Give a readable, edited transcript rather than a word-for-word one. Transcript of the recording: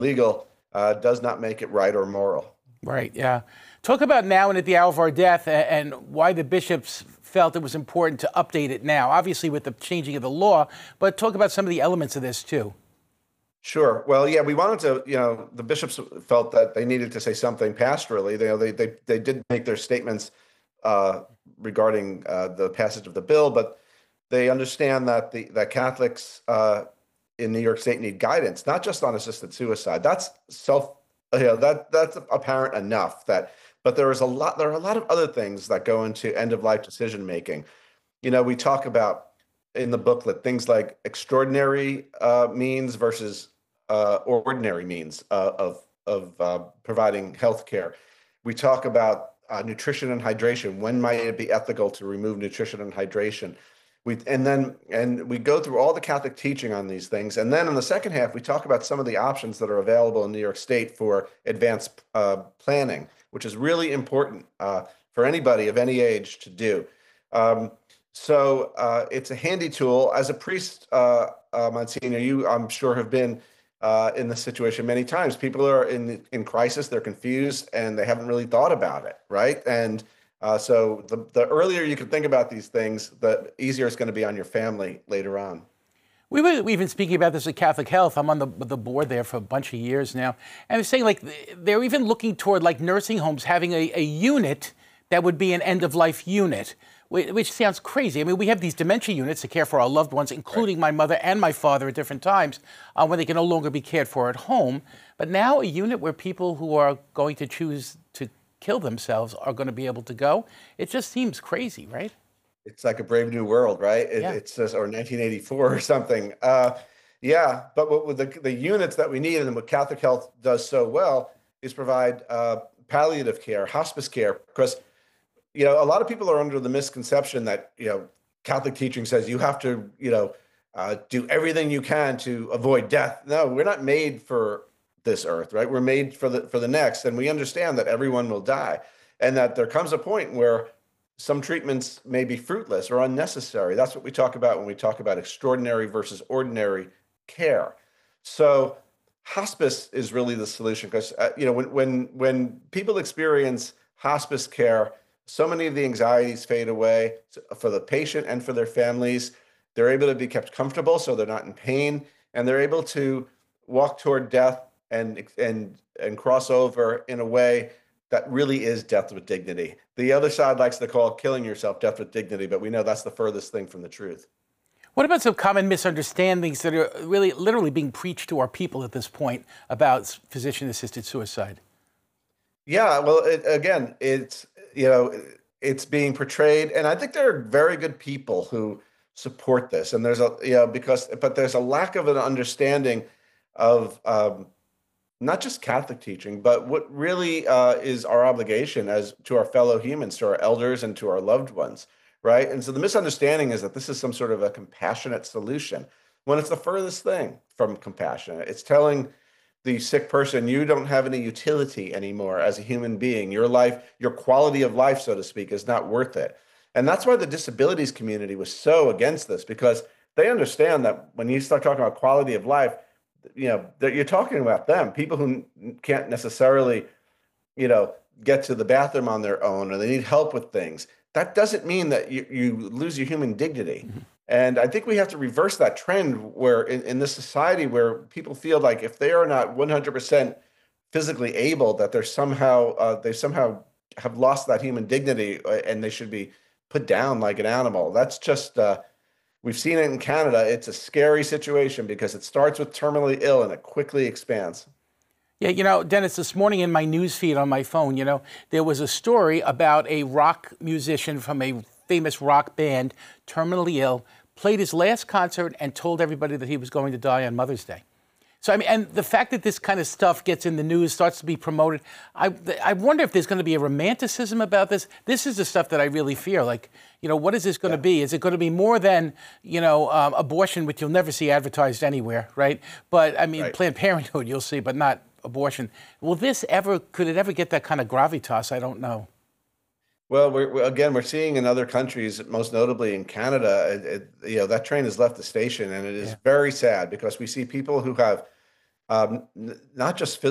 legal does not make it right or moral. Right, yeah. Talk about now and at the hour of our death and why the bishops felt it was important to update it now, obviously with the changing of the law, but talk about some of the elements of this too. Sure. Well, yeah, we wanted to, the bishops felt that they needed to say something pastorally. They did make their statements uh, regarding the passage of the bill, but they understand that that Catholics in New York State need guidance, not just on assisted suicide. That's that's apparent enough that, but there are a lot of other things that go into end of life decision making. We talk about in the booklet things like extraordinary means versus ordinary means of providing health care. We talk about nutrition and hydration. When might it be ethical to remove nutrition and hydration? We go through all the Catholic teaching on these things, and then in the second half we talk about some of the options that are available in New York State for advanced planning, which is really important for anybody of any age to do. It's a handy tool. As a priest, Monsignor, you I'm sure have been in this situation many times. People are in crisis, they're confused, and they haven't really thought about it, right? And so the earlier you can think about these things, the easier it's going to be on your family later on. We've been speaking about this at Catholic Health. I'm on the board there for a bunch of years now. And they're saying like they're even looking toward like nursing homes having a unit that would be an end-of-life unit, which sounds crazy. I mean, we have these dementia units to care for our loved ones, including my mother and my father at different times, when they can no longer be cared for at home. But now a unit where people who are going to choose to kill themselves are going to be able to go. It just seems crazy, right? It's like a Brave New World, right? Yeah. It's just, or 1984 or something. Yeah, but what with the units that we need and what Catholic Health does so well is provide palliative care, hospice care, because a lot of people are under the misconception that Catholic teaching says you have to do everything you can to avoid death. No, we're not made for this earth, right? We're made for the next, and we understand that everyone will die, and that there comes a point where some treatments may be fruitless or unnecessary. That's what we talk about when we talk about extraordinary versus ordinary care. So hospice is really the solution because when people experience hospice care, so many of the anxieties fade away for the patient and for their families. They're able to be kept comfortable, so they're not in pain, and they're able to walk toward death and cross over in a way that really is death with dignity. The other side likes to call killing yourself death with dignity, but we know that's the furthest thing from the truth. What about some common misunderstandings that are really literally being preached to our people at this point about physician-assisted suicide? Yeah, well, it's being portrayed, and I think there are very good people who support this, and there's but there's a lack of an understanding of not just Catholic teaching, but what really is our obligation as to our fellow humans, to our elders and to our loved ones, right? And so the misunderstanding is that this is some sort of a compassionate solution, when it's the furthest thing from compassion. It's telling the sick person, you don't have any utility anymore as a human being. Your life, your quality of life, so to speak, is not worth it. And that's why the disabilities community was so against this, because they understand that when you start talking about quality of life, that you're talking about them, people who can't necessarily, get to the bathroom on their own, or they need help with things. That doesn't mean that you lose your human dignity. Mm-hmm. And I think we have to reverse that trend where in this society where people feel like if they are not 100% physically able, that they somehow have lost that human dignity and they should be put down like an animal. That's just, we've seen it in Canada. It's a scary situation because it starts with terminally ill and it quickly expands. Yeah, Dennis, this morning in my news feed on my phone, there was a story about a rock musician from a famous rock band, terminally ill, played his last concert and told everybody that he was going to die on Mother's Day. So, I mean, and the fact that this kind of stuff gets in the news, starts to be promoted, I wonder if there's going to be a romanticism about this. This is the stuff that I really fear. Like, what is this going to be? Is it going to be more than, abortion, which you'll never see advertised anywhere, right? But, I mean, right. Planned Parenthood you'll see, but not abortion. Could it ever get that kind of gravitas? I don't know. Well, we're seeing in other countries, most notably in Canada, that train has left the station, and it is very sad because we see people who have not just